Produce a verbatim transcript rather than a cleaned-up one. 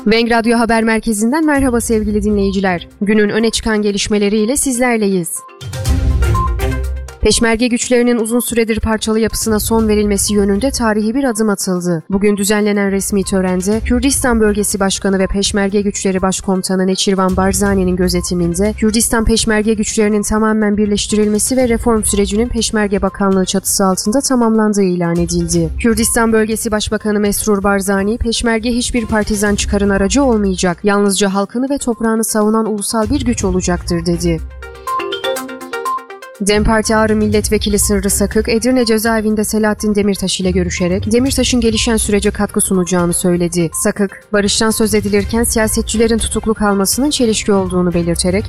Venk Radyo Haber Merkezi'nden merhaba sevgili dinleyiciler. Günün öne çıkan gelişmeleriyle sizlerleyiz. Peşmerge güçlerinin uzun süredir parçalı yapısına son verilmesi yönünde tarihi bir adım atıldı. Bugün düzenlenen resmi törende Kürdistan Bölgesi Başkanı ve Peşmerge Güçleri Başkomutanı Neçirvan Barzani'nin gözetiminde Kürdistan Peşmerge Güçlerinin tamamen birleştirilmesi ve reform sürecinin Peşmerge Bakanlığı çatısı altında tamamlandığı ilan edildi. Kürdistan Bölgesi Başbakanı Mesrur Barzani, Peşmerge hiçbir partizan çıkarın aracı olmayacak, yalnızca halkını ve toprağını savunan ulusal bir güç olacaktır dedi. DEM Parti Ağrı Milletvekili Sırrı Sakık, Edirne cezaevinde Selahattin Demirtaş ile görüşerek Demirtaş'ın gelişen sürece katkı sunacağını söyledi. Sakık, barıştan söz edilirken siyasetçilerin tutuklu kalmasının çelişki olduğunu belirterek,